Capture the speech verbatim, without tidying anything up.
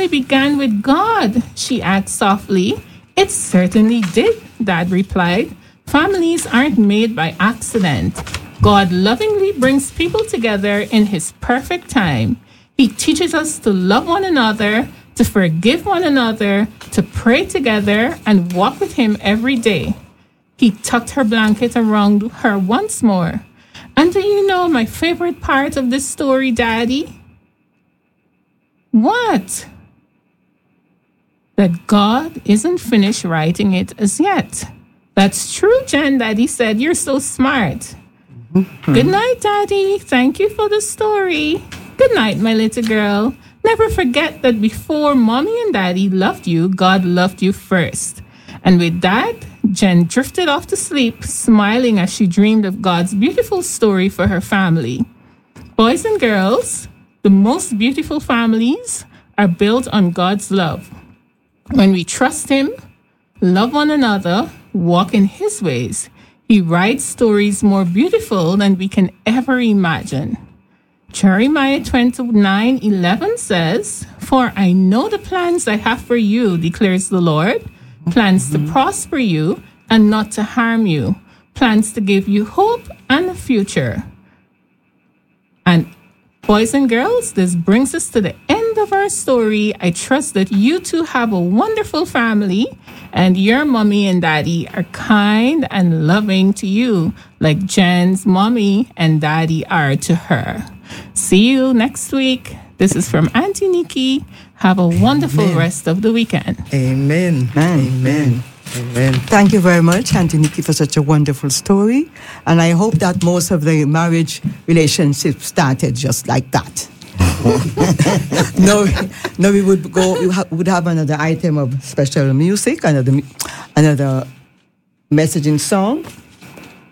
began with God?" she asked softly. "It certainly did," Dad replied. "Families aren't made by accident. God lovingly brings people together in His perfect time. He teaches us to love one another, to forgive one another, to pray together, and walk with Him every day." He tucked her blanket around her once more. "And do you know my favorite part of this story, Daddy?" "What?" "That God isn't finished writing it as yet." "That's true, Jen," Daddy said. "You're so smart." Mm-hmm. "Good night, Daddy. Thank you for the story." "Good night, my little girl. Never forget that before Mommy and Daddy loved you, God loved you first." And with that, Jen drifted off to sleep, smiling as she dreamed of God's beautiful story for her family. Boys and girls, the most beautiful families are built on God's love. When we trust Him, love one another, walk in His ways, He writes stories more beautiful than we can ever imagine. Jeremiah twenty-nine eleven says, "For I know the plans I have for you, declares the Lord, plans to prosper you and not to harm you, plans to give you hope and a future." And boys and girls, this brings us to the end of our story. I trust that you too have a wonderful family and your mommy and daddy are kind and loving to you like Jen's mommy and daddy are to her. See you next week. This is from Auntie Nikki. Have a wonderful Amen. Rest of the weekend. Amen. Amen. Amen. Amen. Thank you very much, Auntie Nikki, for such a wonderful story. And I hope that most of the marriage relationships started just like that. no, no, we would go. We ha- would have another item of special music, another, another messaging song.